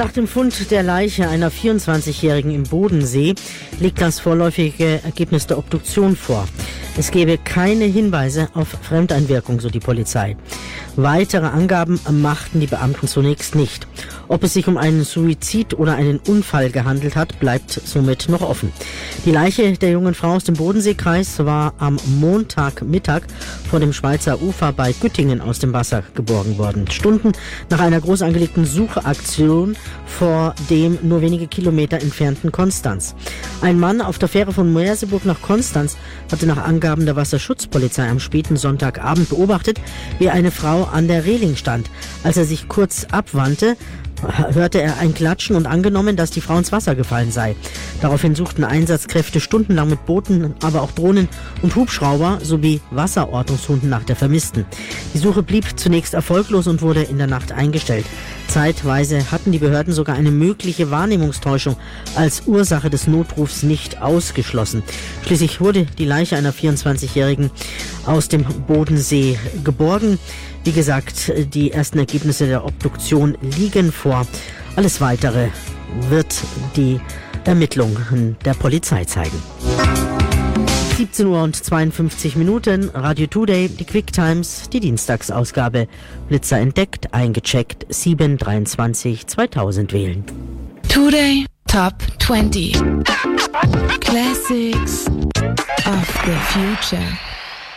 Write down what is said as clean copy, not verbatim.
Nach dem Fund der Leiche einer 24-Jährigen im Bodensee liegt das vorläufige Ergebnis der Obduktion vor. Es gebe keine Hinweise auf Fremdeinwirkung, so die Polizei. Weitere Angaben machten die Beamten zunächst nicht. Ob es sich um einen Suizid oder einen Unfall gehandelt hat, bleibt somit noch offen. Die Leiche der jungen Frau aus dem Bodenseekreis war am Montagmittag vor dem Schweizer Ufer bei Güttingen aus dem Wasser geborgen worden. Stunden nach einer groß angelegten Suchaktion vor dem nur wenige Kilometer entfernten Konstanz. Ein Mann auf der Fähre von Merseburg nach Konstanz hatte nach Angaben der Wasserschutzpolizei am späten Sonntagabend beobachtet, wie eine Frau an der Reling stand. Als er sich kurz abwandte, hörte er ein Klatschen und angenommen, dass die Frau ins Wasser gefallen sei. Daraufhin suchten Einsatzkräfte stundenlang mit Booten, aber auch Drohnen und Hubschrauber sowie Wasserortungshunden nach der Vermissten. Die Suche blieb zunächst erfolglos und wurde in der Nacht eingestellt. Zeitweise hatten die Behörden sogar eine mögliche Wahrnehmungstäuschung als Ursache des Notrufs nicht ausgeschlossen. Schließlich wurde die Leiche einer 24-Jährigen aus dem Bodensee geborgen. Wie gesagt, die ersten Ergebnisse der Obduktion liegen vor. Alles Weitere wird die Ermittlungen der Polizei zeigen. 17:52 Uhr, Radio Today, die Quick Times, die Dienstagsausgabe. Blitzer entdeckt, eingecheckt, 7:23, 2000 wählen. Today Top 20 Classics of the Future.